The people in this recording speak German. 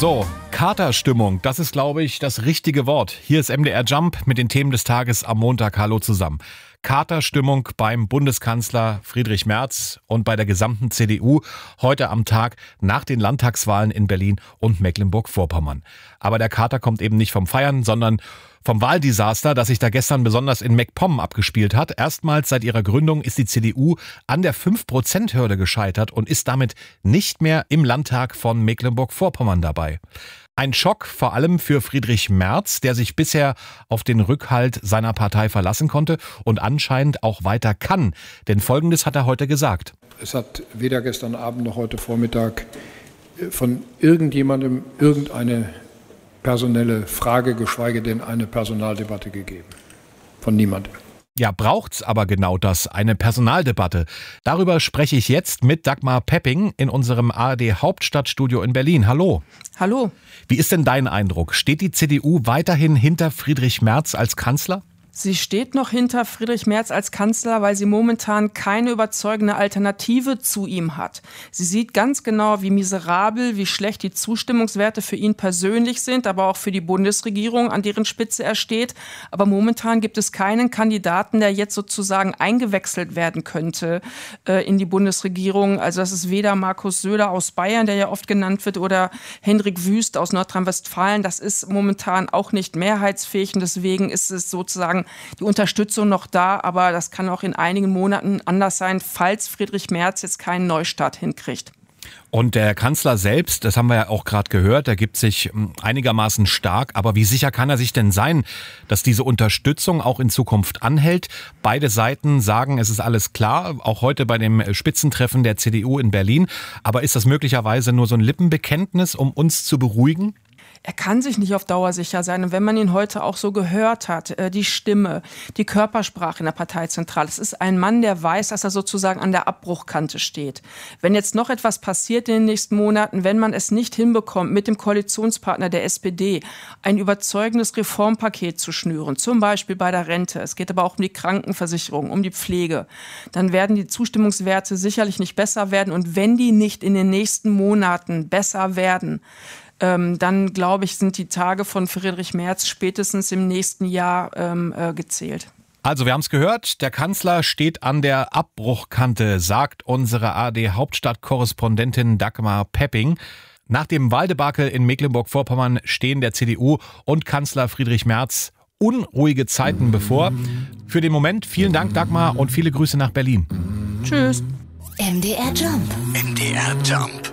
So, Katerstimmung, das ist, glaube ich, das richtige Wort. Hier ist MDR Jump mit den Themen des Tages am Montag. Hallo zusammen. Katerstimmung beim Bundeskanzler Friedrich Merz und bei der gesamten CDU heute am Tag nach den Landtagswahlen in Berlin und Mecklenburg-Vorpommern. Aber der Kater kommt eben nicht vom Feiern, sondern vom Wahldesaster, das sich da gestern besonders in MacPom abgespielt hat. Erstmals seit ihrer Gründung ist die CDU an der 5%-Hürde gescheitert und ist damit nicht mehr im Landtag von Mecklenburg-Vorpommern dabei. Ein Schock vor allem für Friedrich Merz, der sich bisher auf den Rückhalt seiner Partei verlassen konnte und anscheinend auch weiter kann. Denn Folgendes hat er heute gesagt. Es hat weder gestern Abend noch heute Vormittag von irgendjemandem irgendeine personelle Frage, geschweige denn eine Personaldebatte gegeben. Von niemandem. Ja, braucht's aber genau das, eine Personaldebatte. Darüber spreche ich jetzt mit Dagmar Pepping in unserem ARD Hauptstadtstudio in Berlin. Hallo. Hallo. Wie ist denn dein Eindruck? Steht die CDU weiterhin hinter Friedrich Merz als Kanzler? Sie steht noch hinter Friedrich Merz als Kanzler, weil sie momentan keine überzeugende Alternative zu ihm hat. Sie sieht ganz genau, wie miserabel, wie schlecht die Zustimmungswerte für ihn persönlich sind, aber auch für die Bundesregierung, an deren Spitze er steht. Aber momentan gibt es keinen Kandidaten, der jetzt sozusagen eingewechselt werden könnte in die Bundesregierung. Also das ist weder Markus Söder aus Bayern, der ja oft genannt wird, oder Hendrik Wüst aus Nordrhein-Westfalen. Das ist momentan auch nicht mehrheitsfähig und deswegen ist es sozusagen die Unterstützung noch da, aber das kann auch in einigen Monaten anders sein, falls Friedrich Merz jetzt keinen Neustart hinkriegt. Und der Kanzler selbst, das haben wir ja auch gerade gehört, der gibt sich einigermaßen stark. Aber wie sicher kann er sich denn sein, dass diese Unterstützung auch in Zukunft anhält? Beide Seiten sagen, es ist alles klar, auch heute bei dem Spitzentreffen der CDU in Berlin. Aber ist das möglicherweise nur so ein Lippenbekenntnis, um uns zu beruhigen? Er kann sich nicht auf Dauer sicher sein. Und wenn man ihn heute auch so gehört hat, die Stimme, die Körpersprache in der Parteizentrale, es ist ein Mann, der weiß, dass er sozusagen an der Abbruchkante steht. Wenn jetzt noch etwas passiert in den nächsten Monaten, wenn man es nicht hinbekommt, mit dem Koalitionspartner der SPD ein überzeugendes Reformpaket zu schnüren, zum Beispiel bei der Rente, es geht aber auch um die Krankenversicherung, um die Pflege, dann werden die Zustimmungswerte sicherlich nicht besser werden. Und wenn die nicht in den nächsten Monaten besser werden, dann, glaube ich, sind die Tage von Friedrich Merz spätestens im nächsten Jahr gezählt. Also wir haben es gehört, der Kanzler steht an der Abbruchkante, sagt unsere ARD-Hauptstadtkorrespondentin Dagmar Pepping. Nach dem Wahldebakel in Mecklenburg-Vorpommern stehen der CDU und Kanzler Friedrich Merz unruhige Zeiten bevor. Für den Moment vielen Dank, Dagmar, und viele Grüße nach Berlin. Tschüss. MDR Jump. MDR Jump.